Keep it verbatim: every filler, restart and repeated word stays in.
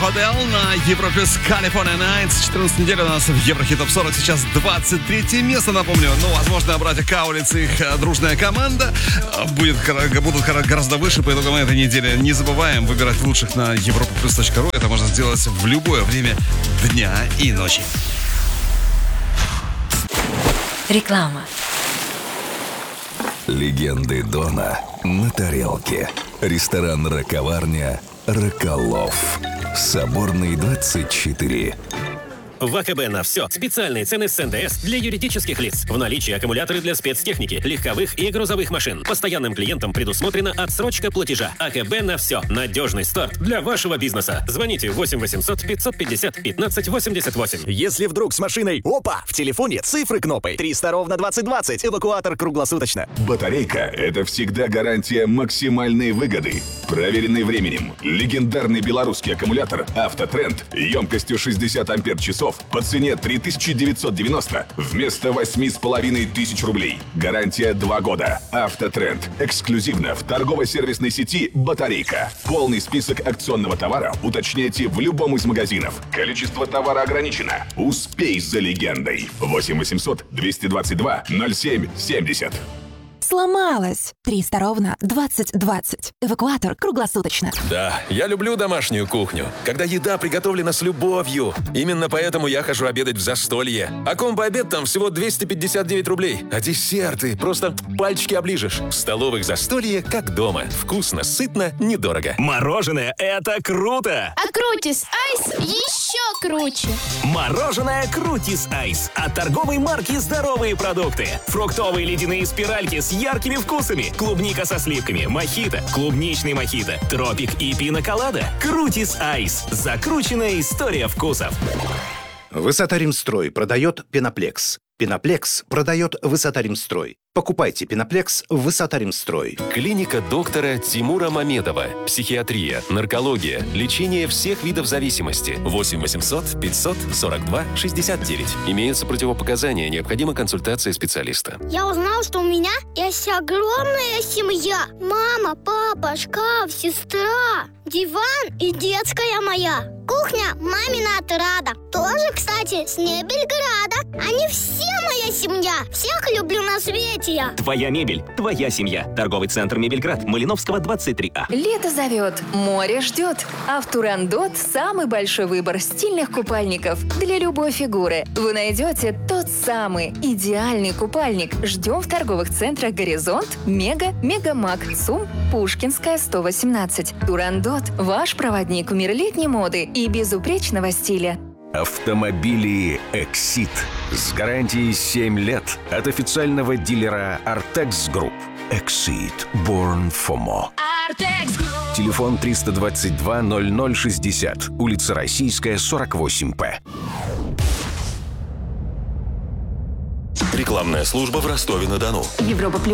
Hotel на Европе с California Nights. четырнадцатая неделя у нас в Еврохит Топ сорок. Сейчас двадцать третье место, напомню. Ну, возможно, братья Каулиц и их дружная команда будет, будут гораздо выше по итогам этой недели. Не забываем выбирать лучших на европа плюс точка ру. Это можно сделать в любое время дня и ночи. Реклама. Легенды Дона на тарелке. Ресторан «Раковарня» «Роколов». Соборный, двадцать четыре. В АКБ на все. Специальные цены с эн дэ эс для юридических лиц. В наличии аккумуляторы для спецтехники, легковых и грузовых машин. Постоянным клиентам предусмотрена отсрочка платежа. АКБ на все. Надежный старт для вашего бизнеса. Звоните восемь восемьсот пятьсот пятьдесят пятнадцать восемьдесят восемь. Если вдруг с машиной, опа, в телефоне цифры кнопой. триста ровно двадцать двадцать. Эвакуатор круглосуточно. Батарейка – это всегда гарантия максимальной выгоды. Проверенный временем. Легендарный белорусский аккумулятор «Автотренд» емкостью шестьдесят ампер-часов по цене три тысячи девятьсот девяносто вместо восемь с половиной тысяч рублей. Гарантия два года. «Автотренд». Эксклюзивно в торгово-сервисной сети «Батарейка». Полный список акционного товара уточняйте в любом из магазинов. Количество товара ограничено. Успей за легендой. восемь восемьсот двести двадцать два ноль семь семьдесят. Сломалась. триста ровно двадцать двадцать. Эвакуатор круглосуточно. Да, я люблю домашнюю кухню, когда еда приготовлена с любовью. Именно поэтому я хожу обедать в Застолье. А комбо-обед там всего двести пятьдесят девять рублей. А десерты просто пальчики оближешь. В столовых Застолье как дома. Вкусно, сытно, недорого. Мороженое – это круто! А Крутис Айс еще круче! Мороженое Крутис Айс от торговой марки «Здоровые продукты». Фруктовые ледяные спиральки с яркими вкусами. Клубника со сливками, мохито, клубничный мохито, тропик и пина-колада. Крутис Айс. Закрученная история вкусов. Высота-Римстрой продает Пеноплекс. Пеноплекс продает Высота-Римстрой. Покупайте Пеноплекс в Высота-Римстрой. Клиника доктора Тимура Мамедова. Психиатрия, наркология, лечение всех видов зависимости. восемь восемьсот пятьсот сорок два шестьдесят девять. Имеются противопоказания, необходима консультация специалиста. Я узнал, что у меня есть огромная семья. Мама, папа, шкаф, сестра, диван и детская моя. Кухня мамина отрада. Тоже, кстати, с Мебельграда. Они все моя семья. Всех люблю на свете я. Твоя мебель, твоя семья. Торговый центр «Мебельград», Малиновского, двадцать три А. Лето зовет, море ждет. А в Турандот самый большой выбор стильных купальников для любой фигуры. Вы найдете тот самый идеальный купальник. Ждем в торговых центрах «Горизонт», «Мега», «Мегамаг», ЦУМ, Пушкинская, сто восемнадцать. Турандот – ваш проводник в мир летней моды и безупречного стиля. Автомобили «Эксид» с гарантией семь лет от официального дилера «Артекс Групп». «Эксид. Born for more». Телефон триста двадцать два ноль ноль шестьдесят. Улица Российская, сорок восемь П. Рекламная служба в Ростове-на-Дону. Европа плюс.